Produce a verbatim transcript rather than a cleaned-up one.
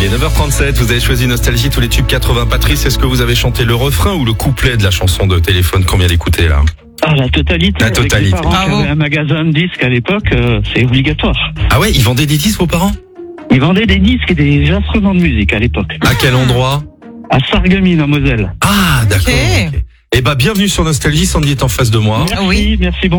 est neuf heures trente-sept, vous avez choisi Nostalgie, tous les tubes quatre-vingts. Patrice, est-ce que vous avez chanté le refrain ou le couplet de la chanson de Téléphone qu'on vient d'écouter là? Ah, la totalité. La totalité. Avec mes parents qui avaient un magasin de disques à l'époque, euh, c'est obligatoire. Ah ouais, ils vendaient des disques vos parents? Ils vendaient des disques et des instruments de musique à l'époque. À quel endroit? À Sarreguemines, en Moselle. Ah, d'accord. Ok. Okay. Eh ben, bienvenue sur Nostalgie, Sandy est en face de moi. Merci, Oui. merci beaucoup.